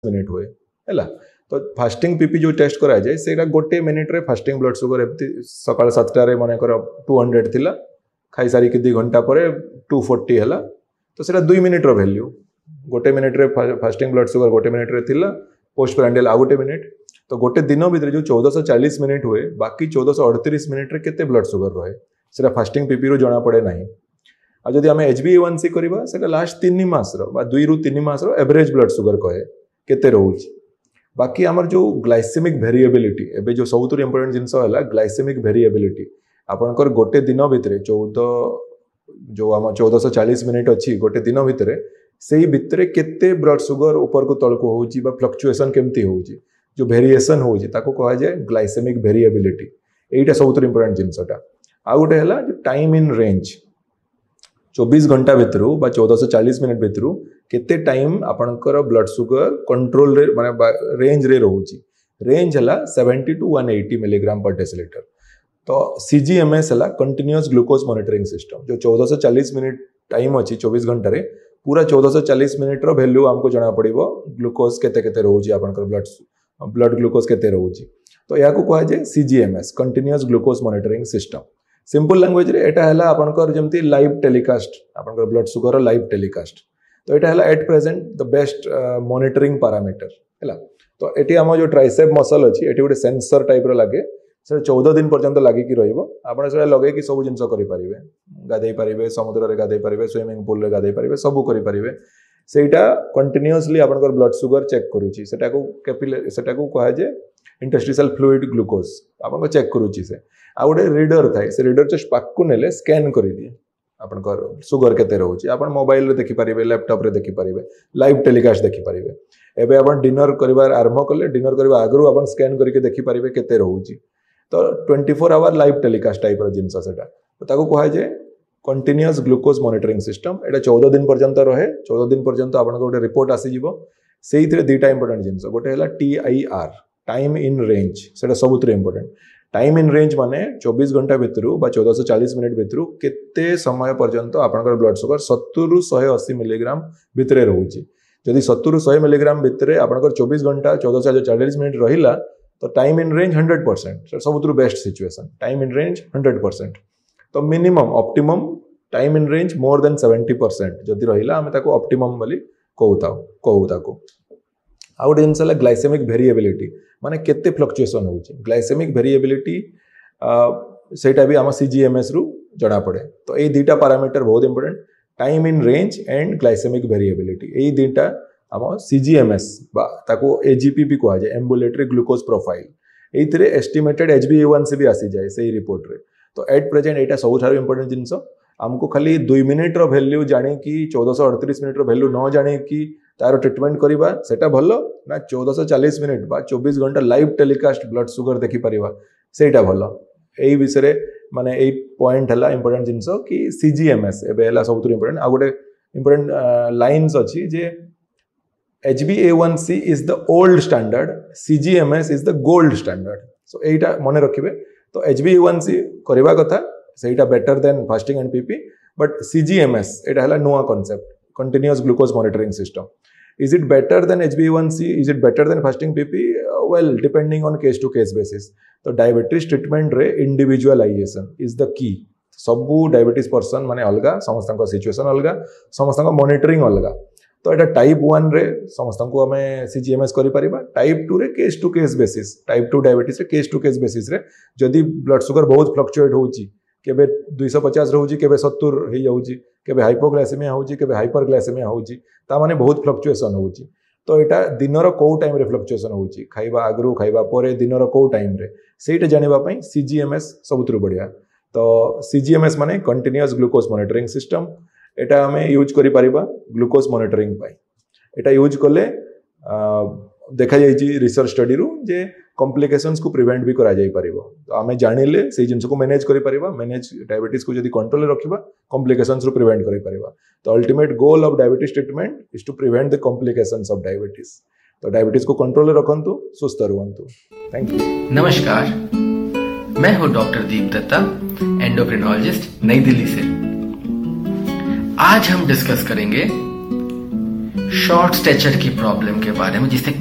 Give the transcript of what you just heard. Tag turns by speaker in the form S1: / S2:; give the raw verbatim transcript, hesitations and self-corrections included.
S1: Minute हुए है तो फास्टिंग पीपी जो टेस्ट करा जाए से गोटे मिनिट रे फास्टिंग ब्लड सुगर एमती सकाल सातटारे मनकर टू हंड्रेड थिला खाई सारिक दी घंटा पर टू फोर्टी है तो सेटा दुई मिनिट रो वैल्यू गोटे मिनिट रे फास्टिंग ब्लड सुगर गोटे मिनिट रे थिला पोस्ट प्रांडियल आ गोटे मिनिट तो गोटे दिन भितर जो चौदह सौ चालीस मिनिट हुए बाकी चौदह सौ अड़तीस मिनिट रे केते ब्लड सुगर रहे सेटा फास्टिंग पीपी रो जणा पड़े नाही। आ जदि आम एच बी ए वन सी करबा सेटा लास्ट तीन मास रो बा दुई रु तीन मास रो एवरेज ब्लड सुगर कहे केते रहउची। बाकी आमर जो ग्लाइसेमिक वेरिएबिलिटी एबे जो सबुत इंपोर्टेंट जिनस है ग्लाइसेमिक वेरिएबिलिटी आपनकर गोटे दिन भितर चौदह जो आम चौदह सौ चालीस मिनिट अच्छी गोटे दिन भितर से भितर केते ब्लड सुगर ऊपर को तल को होउची बा फ्लक्चुएशन केमती होउची जो वेरिएशन होउची ताको कहा जाए ग्लाइसेमिक वेरिएबिलिटी एटा सबुत इंपोर्टेंट जिनसटा। आ गोटे है टाइम इन रेंज चौबीस घंटा भितर बा चौदह सौ चालीस मिनिट भितर केते टाइम आपनकर ब्लड सुगर कंट्रोल रे माने रेंज रे रहउची रेंज हला seventy two one eighty milligram पर डेसीलीटर। तो सीजीएमएस हला कंटिन्यूअस ग्लूकोज मॉनिटरिंग सिस्टम जो चौदह सौ चालीस मिनिट टाइम अच्छी चौबीस घंटा रे पूरा चौदह सौ चालीस मिनिट रो वैल्यू हमको जना पड़िबो ग्लूकोज केते केते रहउची आपनकर ब्लड ब्लड ग्लूकोज केते रहउची तो या को कहा जाय सीजीएमएस continuous glucose monitoring system. Simple language रे एटा हला आपनकर जेमती लाइव टेलीकास्ट आपनकर ब्लड सुगर लाइव टेलीकास्ट तो एटा हला at present the best monitoring parameter हला। तो एटी हम जो ट्राइसेप मसल अछि एटी गोटे सेंसर टाइप रो लागे से चौदह दिन पर्यंत लागी कि रहिबो आपण से लगे कि सब जिंस करि परिबे गाधै परिबे समुद्र रे गाधै परिबे स्विमिंग पूल रे गाधै परिबे सब करि परिबे सेटा कंटिन्यूअसली आपनकर ब्लड सुगर चेक करूची सेटा को कैपिलरी सेटा को कहा जे इंटरस्टिशियल फ्लूइड ग्लूकोज आपन चेक करूची से आ गोटे रीडर थाए से रीडर जस्ट पाकु नेले स्कैन करि दिए आपनकर सुगर केते रहउची आपन मोबाइल रे देखि परिबे लैपटॉप रे देखि परिबे लाइव टेलीकास्ट देखि परिबे एबे आपन डिनर करिवार आरंभ करले डिनर करबा आगरु आपन स्कैन करके देखि परिबे केते रहउची तो twenty four hour live telecast type रो जिंस सेटा तो ताको कहा जे कंटिन्यूअस ग्लूकोज मॉनिटरिंग सिस्टम एटा चौदह दिन पर्यंत रहे चौदह दिन पर्यंत आपन गोटे रिपोर्ट आसी जिवो सेइथरे दुईटा इंपोर्टेंट जिंस गोटे हला टीआईआर टाइम इन रेंज सेटा सबुत इंपोर्टेंट टाइम इन रेंज माने चौबीस घंटा भितर बा चौदह सौ चालीस मिनिट भितर केते समय पर्यंत आपनकर ब्लड सुगर सत्तर रु एक सौ अस्सी मिलीग्राम भितर रहउची जदि सत्तर रु सौ मिलीग्राम भितर आपनकर चौबीस घंटा चौदह सौ चालीस मिनिट रहिला तो time in range hundred percent सबुत best situation time in range hundred percent तो minimum optimum time in range more than seventy percent जदि रहिला हमें ताको ऑप्टिमम बोली कहूता कहू ताको। आ गोटे जिनस है ग्लाइसेमिक वेरिएबिलिटी माने केते फ्लक्चुएशन होउची ग्लाइसेमिक वेरिएबिलिटी सेटा भी आम सीजीएमएस रु जणा पड़े तो ये दुईटा पैरामीटर बहुत important time in range and glycaemic variability ये दुईटा आम सीजीएमएस बा ताको एजीपी भी कहा जाए ambulatory glucose profile एइथिरे estimated H B ए वन सी भी आसी जाए सही रिपोर्ट रे तो एट प्रेजेंट एटा सबुठार इंपोर्टेंट जिनस आमको खाली दुई मिनिट रो वैल्यू जानी कि चौदह सौ अड़तीस मिनिट रो वैल्यू न जानी कि तार ट्रिटमेंट करवा सेटा भलो ना चौदह सौ चालीस मिनिट बा चौबीस घंटा लाइव टेलीकास्ट ब्लड सुगर देखि परिवा सेटा भलो एई विषय माने एई पॉइंट हला इंपोर्टेंट जिनस कि सीजीएमएस एबे हला सबुत इंपोर्टेंट आ गोटे इंपोर्टेंट लाइन्स अछि जे H B A one C is the old standard सीजीएमएस is the gold standard so एटा मने रखिबे तो एच बी ए वन सी करबा कथा सेटा better than fasting and PP but सीजीएमएस एटा हला नुआ concept continuous glucose monitoring system is it better than H b A one C is it better than fasting P P uh, well depending on case to case basis तो diabetes treatment रे individualisation is the key सबू diabetes person माने अलगा समस्त situation अलगा समस्त monitoring अलगा तो एटा टाइप वन रे समस्त को हमें सीजीएमएस करि परिबा टाइप टू रे case to case basis type two diabetes रे केस टू केस बेसिस रे जदि ब्लड सुगर बहुत फ्लक्चुएट होउची केबे दो सौ पचास रहउची केबे सत्तर हे जाउची केबे हाइपोग्लाइसेमिया होउची केबे हाइपरग्लाइसेमिया होउची ता माने बहुत फ्लक्चुएशन होउची तो एटा दिनर को टाइम रे फ्लक्चुएशन होउची खाइबा आगरु खाइबा परे दिनर को टाइम रे सेटा जानिबा पई सीजीएमएस सबुतरु बढ़िया तो सीजीएमएस माने कंटीन्यूअस ग्लूकोज मॉनिटरिंग सिस्टम एटा हमें यूज करि परिबा ग्लूकोज मॉनिटरिंग पई एटा यूज करले देखा जाइए रिसर्च स्टडी रु जे कॉम्प्लिकेशंस को प्रिवेंट भी करा जाई परिबो तो आमे जानिले से जिंस को मैनेज करि परिबा मैनेज डायबिटीज को जदी कंट्रोल रखिबा कॉम्प्लिकेशंस रु प्रिवेंट करि परिबा तो ultimate goal of diabetes treatment is to prevent the complications of diabetes तो डायबिटीज को कंट्रोल रखंतु सुस्त रहंतु थैंक यू।
S2: नमस्कार, मैं हूं डॉक्टर दीप दत्ता, एंडोक्रिनोलॉजिस्ट, नई दिल्ली से। आज हम डिस्कस करेंगे शॉर्ट स्टेचर की प्रॉब्लम के बारे में, जिसे